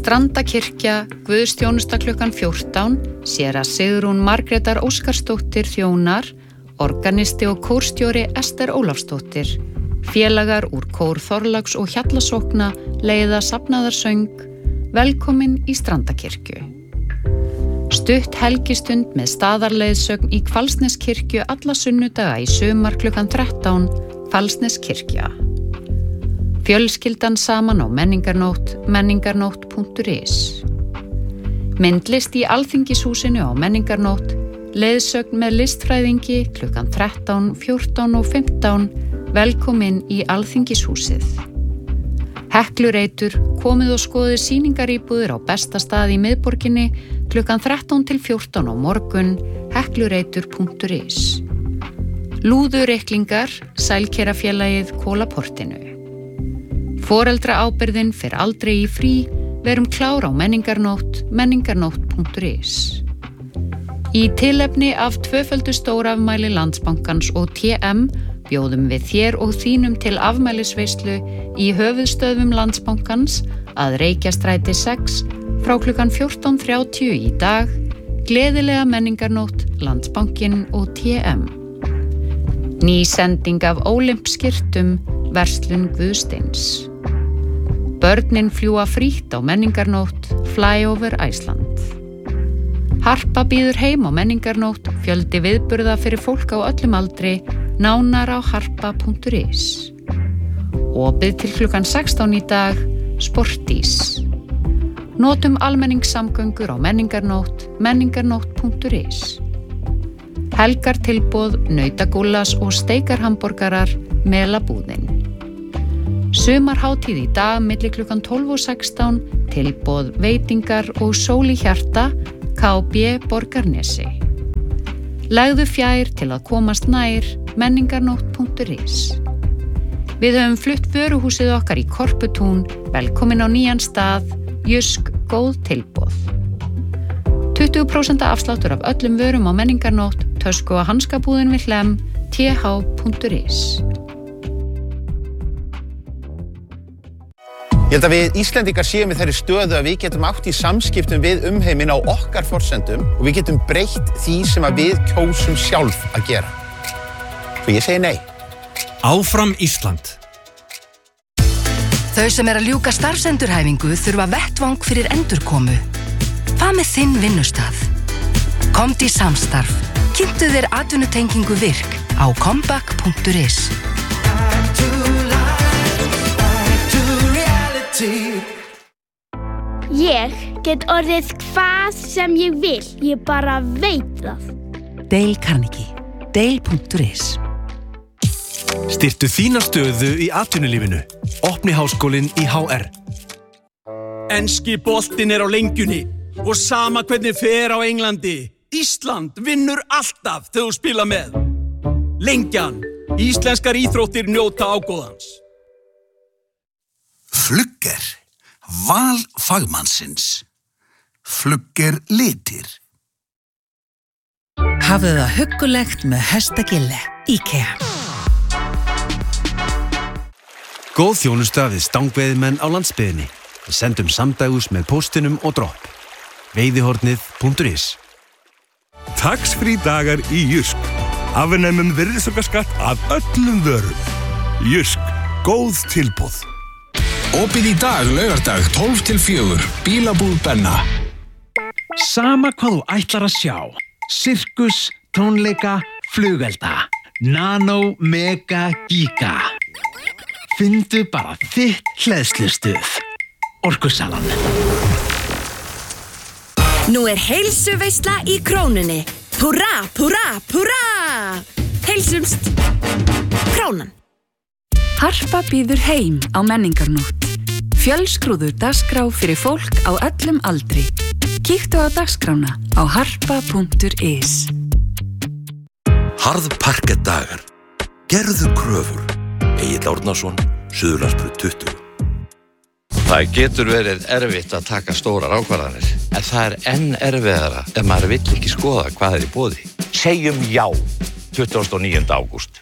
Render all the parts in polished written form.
Strandakirkja, guðsþjónusta klukkan 14, séra Sigrún Margrétar Óskarsdóttir þjónar, organisti og kórstjóri Ester Ólafsdóttir, félagar úr kór Þorláks og Hjallasókna leiða safnaðarsöng, velkomin í Strandakirkju. Stutt helgistund með staðarleiðsögn í Hvalsneskirkju alla sunnudaga í sumar klukkan 13, Hvalsneskirkja. Fjölskyldan saman á menningarnótt, menningarnótt.is. Myndlist í Alþingishúsinu á menningarnótt, leiðsögn með listfræðingi klukkan 13, 14 og 15, velkomin í Alþingishúsið. Heklureitur, komið og skoðið sýningaríbúðir á besta stað í miðborginni klukkan 13 til 14 á morgun, heklureitur.is. Lúðureiklingar, sælkerafélagið Kólaportinu. Foreldraábyrgðin fer aldrei í frí, verum klár á menningarnótt, menningarnótt.is. Í tilefni af tvöföldu stórafmæli Landsbankans og TM bjóðum við þér og þínum til afmælisveislu í höfuðstöðvum Landsbankans að Reykjastræti 6 frá klukkan 14:30 í dag, gleðilega menningarnótt, Landsbankinn og TM. Ný sending af Ólympskirtum, verslun Guðsteins. Börnin fljúa frítt á menningarnótt, Flyover Iceland. Harpa býður heim á menningarnótt, fjöldi viðburða fyrir fólk á öllum aldri, nánar á harpa.is. Opið til klukkan 16 í dag, Sportís. Notum almenningssamgöngur á menningarnótt, menningarnótt.is. Helgar tilboð, nautagúllas og steikarhamborgarar, Melabúðin. Sumarhátíð í dag milli klukkan 12 og 16, tilboð, veitingar og sól í hjarta, KB Borgarnesi. Legðu fjær til að komast nær, menningarnótt.is. Við höfum flutt vöruhúsið okkar í Korputún, velkomin á nýjan stað, Jysk, góð tilboð. 20% afsláttur af öllum vörum á menningarnótt, tösku og hanskabúðin við Hlemm, th.is. Ég held að við Íslendingar séum í þeirri stöðu að við getum átt í samskiptum við umheiminn á okkar forsendum og við getum breytt því sem að við kjósum sjálf að gera. Svo ég segi nei. Áfram Ísland. Þau sem að ljúka starfsendurhæfingu þurfa vettvang fyrir endurkomu. Hvað með þinn vinnustað? Komdu í samstarf. Kynntu þér atvinnutengingu virk á comeback.is. Ég get orðið hvað sem ég vil, ég bara veit það. Dale Carnegie. Dale.is. Styrktu þína stöðu í atvinnulífinu. Opni háskólinn í HR. Enski boltinn á lengjunni og sama hvernig fer á Englandi. Ísland vinnur alltaf þegar þú spila með. Lengjan. Íslenskar íþróttir njóta ágóðans. Flugger. Val fagmannsins. Flugger litir. Hafðu það huggulegt með hestagille. IKEA. Góð þjónusta við stangveiðimenn á landsbyggðinni. Við sendum samdægus með póstinum og dropp. Veiðihornið.is. Tax-free dagar í Jysk. Afnemum virðisaukaskatt af öllum vörum. Jysk. Góð tilboð. Opið í dag, laugardag, 12 til 4. Bílabúð Benna. Sama hvað þú ætlar að sjá. Sirkus, tónleika, flugelda. Nano, mega, giga. Findu bara þitt hleðslustuð. Orkusalan. Nú heilsuveisla í Krónunni. Húrra, húrra, húrra! Heilsumst. Krónan. Harpa býður heim á menningarnótt. Fjölskrúður dagskrá fyrir fólk á öllum aldri. Kíktu á dagskrána á harpa.is. Harðparkettdagar. Gerðu kröfur. Egill Árnason, Suðurlandsbraut 20. Það getur verið erfitt að taka stórar ákvarðanir, en það enn erfiðara ef maður vill ekki skoða hvað í boði. Segjum já, 29. ágúst.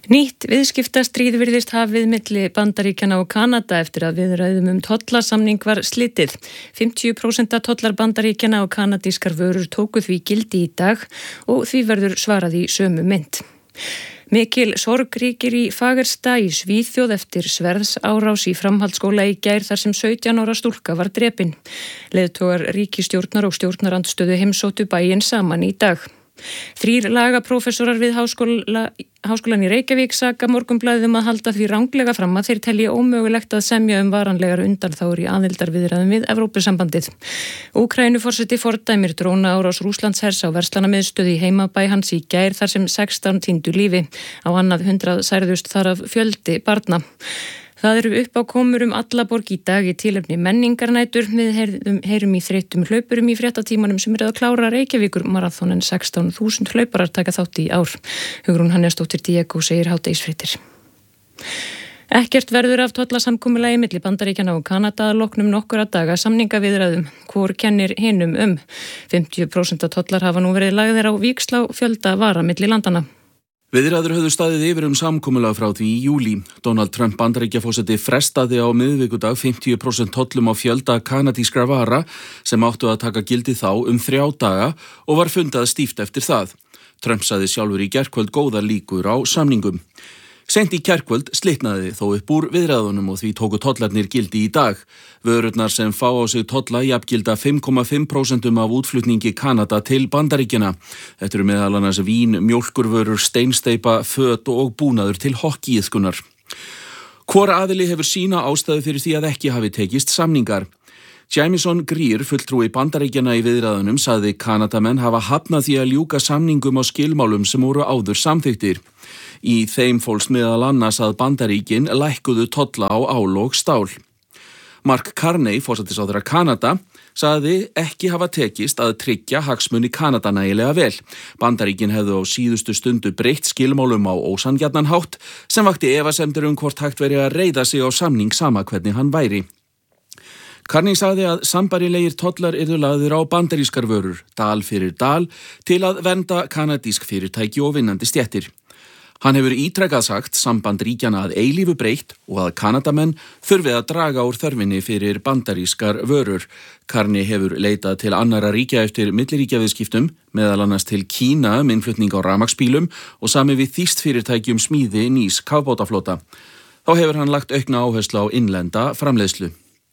Nýtt viðskiptastríð virðist hafið milli Bandaríkjanna og Kanada eftir að viðræðum tollasamning var slitið. 50% tollar Bandaríkjanna og kanadískar vörur tóku því gildi í dag og því verður svarað í sömu mynd. Mikil sorg ríkir í Fagersta í Svíþjóð eftir sverðsárás í framhaldsskóla í gær þar sem 17 ára stúlka var drepin. Leiðtogar ríkisstjórnar og stjórnarandstöðu heimsóttu bæinn saman í dag. 3 lagaprófessorar við háskólan í Reykjavík saka Morgunblaðið að halda því ranglega fram að þeir telji ómögulegt að semja varanlegar undanþágur í aðildarviðræðum við Evrópusambandið. Úkraínuforseti fordæmir drónaárás Rússlandshers á verslunarmiðstöð í heimabæ hans í gær þar sem 16 týndu lífi. Á annað 100 særðust þar af fjöldi barna. Það eru uppákomur alla borg í dag í tilefni menningarnætur. Við heyrum í þreyttum hlaupurum í fréttatímanum sem að klára Reykjavíkur marathon en 16.000 hlauparar taka þátt í ár. Hugrún Hannesdóttir Diego segir hádegisfréttir. Ekkert verður af tollasamkomulagi milli Bandaríkjanna og Kanada að loknum nokkura daga samningaviðræðum. Hvor kennir hinum 50% tollar hafa nú verið lagðir á víxl á fjölda vara milli landana. Viðræður höfðu staðið yfir samkomulag frá því í júlí. Donald Trump Bandaríkjaforseti frestaði á miðvikudag 50% tollum á fjölda kanadískra vara sem áttu að taka gildi þá 3 daga og var fundað stíft eftir það. Trump sagði sjálfur í gærkvöld góðar líkur á samningum. Seint í gærkvöld slitnaði þó upp úr viðræðunum og því tóku tollarnir gildi í dag. Vörurnar sem fá á sig tolla jafngilda 5,5% af útflutningi Kanada til Bandaríkjanna. Þetta eru meðal annars vín, mjólkurvörur, steinsteypa, föt og búnaður til hokkíiðkunar. Hvor aðili hefur sína ástæðu fyrir því að ekki hafi tekist samningar. Jamison Greer, fulltrúi Bandaríkjanna í viðræðunum, sagði Kanadamenn hafa hafnað því að ljúka samningum á skilmálum sem voru áður samþykktir. Í þeim fólst meðal annars að Bandaríkin lækkuðu tolla á ál og stál. Mark Carney, forsætisráðherra Kanada, sagði ekki hafa tekist að tryggja hagsmuni Kanada nægilega vel. Bandaríkin hefðu á síðustu stundu breytt skilmálum á ósanngjarnan hátt sem vakti efasemdir hvort hægt veri að reiða sig á samning sama hvernig hann væri. Carney sagði að sambærilegir tollar yrðu lagðir á bandarískar vörur, dal fyrir dal, til að vernda kanadísk fyrirtæki og vinnandi stéttir. Hann hefur ítrekað sagt samband ríkjanna að eilífu breytt og að Kanadamenn þurfi að draga úr þörfinni fyrir bandarískar vörur. Carney hefur leitað til annarra ríkja eftir milliríkjaviðskiptum, meðal annars til Kína innflutning á rafmagnsbílum og sami við þýskt fyrirtækjum smíði nýs kafbátaflota. Þá hefur hann lagt aukna áherslu á innlenda framleiðslu.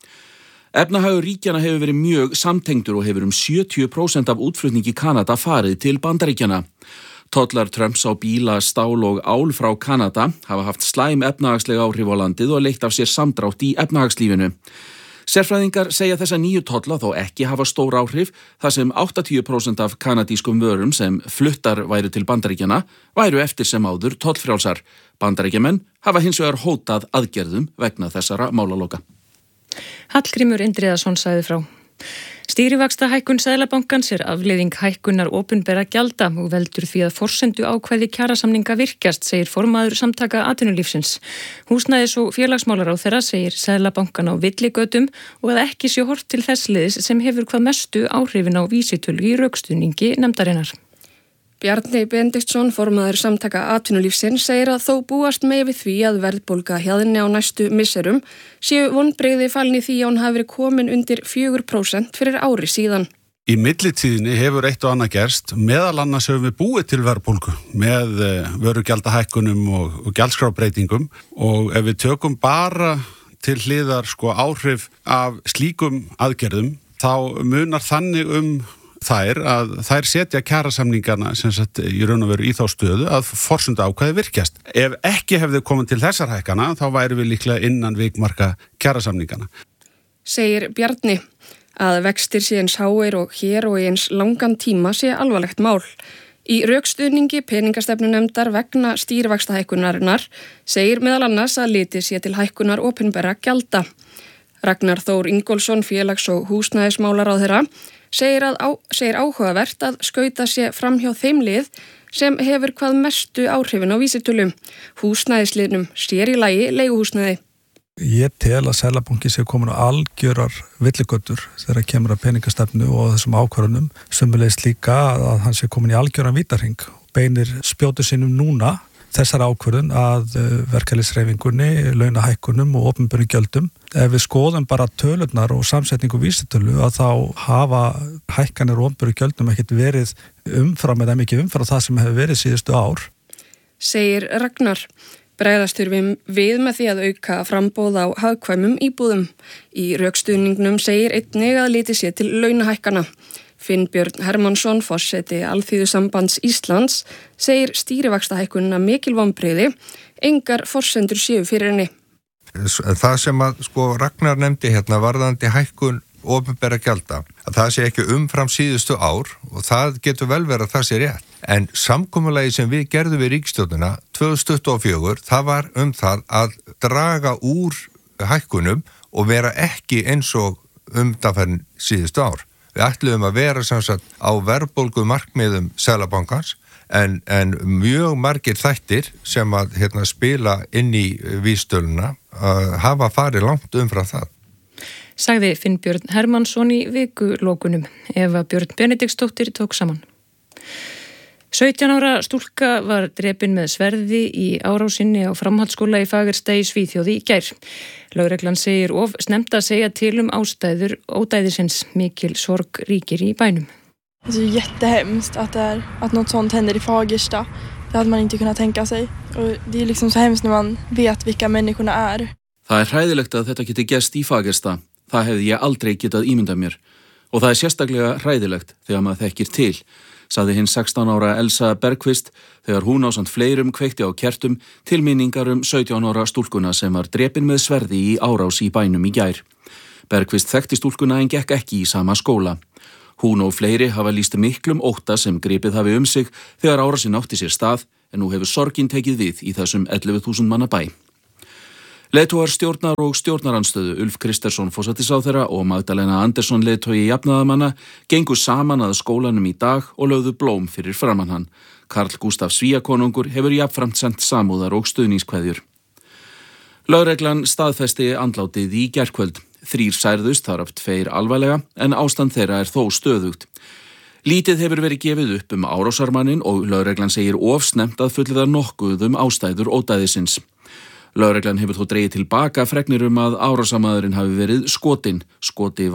Efnahagur ríkjanna hefur verið mjög samtengdur og hefur 70% af útflutningi Kanada farið til Bandaríkjanna. Tollar Trumps á bíla, stál og ál frá Kanada hafa haft slæm efnahagsleg áhrif á landið og leitt af sér samdrátt í efnahagslífinu. Sérfræðingar segja þessa nýju tolla þó ekki hafa stór áhrif þar sem 80% af kanadískum vörum sem fluttar væru til Bandaríkjanna væru eftir sem áður tollfrjálsar. Bandaríkjamenn hafa hins vegar hótað aðgerðum vegna þessara málaloka. Hallgrímur Indriðason sagði frá. Stýrivaxtahækkun Seðlabankans afleiðing hækkunar opinbera gjalda og veldur því að forsendu ákvæði kjarasamninga virkjast, segir formaður Samtaka atvinnulífsins. Húsnæðis- og félagsmálaráðherra segir Seðlabankan á villigötum og að ekki sé horft til þess liðs sem hefur hvað mestu áhrifin á vísitölu í rökstuðningi nefndarinnar. Bjarni Benediktsson, formaður Samtaka atvinnulífsins, segir að þó búast með við því að verðbólga hjaðni á næstu misserum séu vonbrigði falin í því að hún hafi verið komin undir 4% fyrir ári síðan. Í millitíðinni hefur eitt og annað gerst, meðal annars höfum við búið til verðbólgu með vörugjaldahækkunum og gjaldskrábreytingum og ef við tökum bara til hliðar áhrif af slíkum aðgerðum þá munar þannig þær að þær setja kjarasamningana sem sagt í raun og veru í þá stöðu að forsendu ákvæði virkjast. Ef ekki hefði komið til þessar hækkana þá væri við líklega innan vikmarka kjarasamningana. Segir Bjarni að vextir sé eins háir og hér og eins langan tíma sé alvarlegt mál. Í rökstuðningi peningastefnunefndar vegna stýrivaxtahækkunarinnar segir meðal annars að litið sé til hækkunar opinberra gjalda. Ragnar Þór Ingólfsson, félags- og húsnæðismálaráðherra, segir áhugavert að skauta sé framhjá þeim lið sem hefur hvað mestu áhrifin á vísitölum, húsnæðisliðnum, sér í lagi leiguhúsnæði. Ég tel að Seðlabanki sé komin á algjörar villigötur þegar kemur að peningastefnu og þessum ákvarðunum, sömulegis líka að hann sé komin í algjöran vítarhring og beinir spjótu sínum núna þessar ákvörðun að verkalýðshreyfingunni, launahækkunum og opinberum gjöldum. Ef við skoðum bara tölurnar og samsetningu vísitölu að þá hafa hækkanir og opinberum gjöldum ekkert verið umfram eða mikið umfram það sem hefur verið síðustu ár. Segir Ragnar. Bregðast þurfum við með því að auka framboð á hagkvæmum íbúðum. Í rökstuðningnum segir einnig að litið sé til launahækkana. Finnbjörn Hermannsson, forseti Alþýðusambands Íslands, segir stýrivaxtahækkunina mikil vonbrigði, engar forsendur séu fyrir henni. Það sem að Ragnar nefndi hérna varðandi hækkun opinberra gjalda, að það sé ekki umfram síðustu ár og það getur vel verið að það sé rétt. En samkomulagi sem við gerðum við ríkisstjórnina 2024, það var það að draga úr hækkunum og vera ekki eins og undanfarin síðustu ár. Við ætluðum að vera samsagt á verðbólgu markmiðum Seðlabankans en mjög margir þættir sem að spila inn í vísitöluna hafa farið langt umfram það. Sagði Finnbjörn Hermannsson í vikulokunum. Eva Björn Benediktsdóttir tók saman. 17 ára stúlka var drepin með sverði í árásinni á framhaldsskóla í Fagersta í Svíþjóð í gær. Lögreglan segir of snemmt að segja til ástæður ódæðisins, mikil sorg ríkir í bænum. Det är jättehemskt att något sånt händer i Fagersta. Det hade man inte kunnat tänka sig. Och det är liksom så hemskt när man vet vilka människorna är. Það hræðilegt að þetta geti gerst í Fagersta. Það hefði ég aldrei getað ímyndað mér. Og það sérstaklega hræðilegt þegar maður þekkir til, sagði hinn 16 ára Elsa Bergqvist þegar hún ásamt fleirum kveikti á kertum til minningar 17 ára stúlkuna sem var drepin með sverði í árás í bænum í gær. Bergqvist þekkti stúlkuna en gekk ekki í sama skóla. Hún og fleiri hafa lýst miklum ótta sem gripið hafi sig þegar árásin átti sér stað en nú hefur sorgin tekið við í þessum 11.000 manna bæ. Leiðtogar stjórnar og stjórnarandstöðu Ulf Kristersson forsætisráðherra og Magdalena Andersson leiðtogi jafnaðarmanna gengu saman að skólanum í dag og lögðu blóm fyrir framan hann. Karl Gústaf Svíakonungur hefur jafnframt sent samúðar og stuðningskveðjur. Lögreglan staðfesti andlátið í gærkvöld. 3 særðust, þar af 2 alvarlega, en ástand þeirra þó stöðugt. Lítið hefur verið gefið upp árásarmannin og lögreglan segir of snemmt að fullyrða nokkuð ástæður ódæðisins. Lögreglan hefur þó dregið tilbaka fregnir að árásarmaðurinn hafi verið skotinn. Skoti